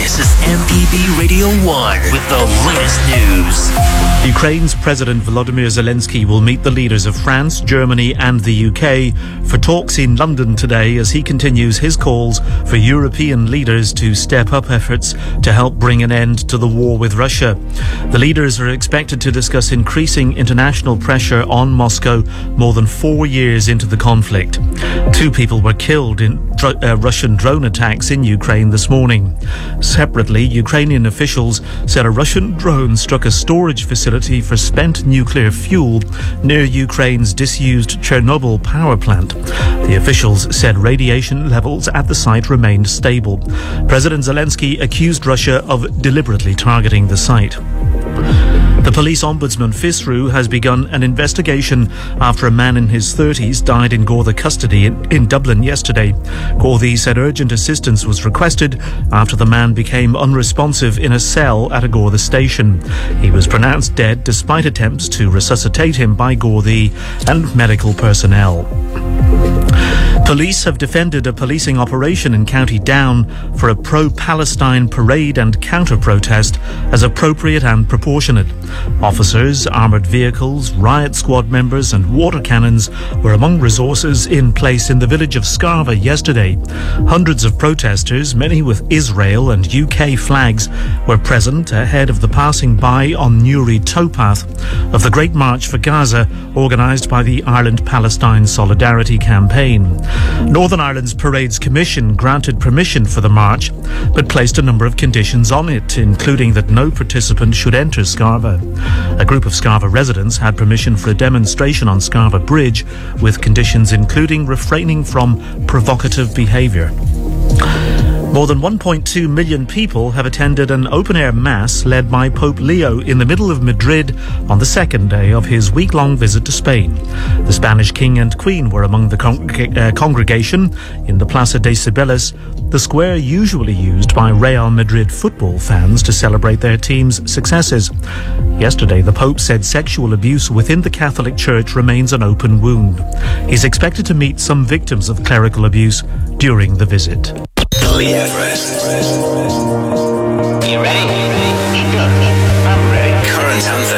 This is MPB Radio 1 with the latest news. Ukraine's President Volodymyr Zelensky will meet the leaders of France, Germany and the UK for talks in London today as he continues his calls for European leaders to step up efforts to help bring an end to the war with Russia. The leaders are expected to discuss increasing international pressure on Moscow more than 4 years into the conflict. 2 people were killed in Russian drone attacks in Ukraine this morning. Separately, Ukrainian officials said a Russian drone struck a storage facility for spent nuclear fuel near Ukraine's disused Chernobyl power plant. The officials said radiation levels at the site remained stable. President Zelensky accused Russia of deliberately targeting the site. The police ombudsman Fisru has begun an investigation after a man in his 30s died in Garda custody in Dublin yesterday. Garda said urgent assistance was requested after the man became unresponsive in a cell at a Garda station. He was pronounced dead despite attempts to resuscitate him by Garda and medical personnel. Police have defended a policing operation in County Down for a pro-Palestine parade and counter-protest as appropriate and proportionate. Officers, armoured vehicles, riot squad members and water cannons were among resources in place in the village of Scarva yesterday. Hundreds of protesters, many with Israel and UK flags, were present ahead of the passing by on Newry towpath of the Great March for Gaza organised by the Ireland-Palestine Solidarity Campaign. Northern Ireland's Parades Commission granted permission for the march, but placed a number of conditions on it, including that no participant should enter Scarva. A group of Scarva residents had permission for a demonstration on Scarva Bridge, with conditions including refraining from provocative behaviour. More than 1.2 million people have attended an open-air mass led by Pope Leo in the middle of Madrid on the second day of his week-long visit to Spain. The Spanish King and Queen were among the congregation in the Plaza de Cibeles, the square usually used by Real Madrid football fans to celebrate their team's successes. Yesterday, the Pope said sexual abuse within the Catholic Church remains an open wound. He's expected to meet some victims of clerical abuse during the visit. Lee Everest. You ready? I'm ready. Current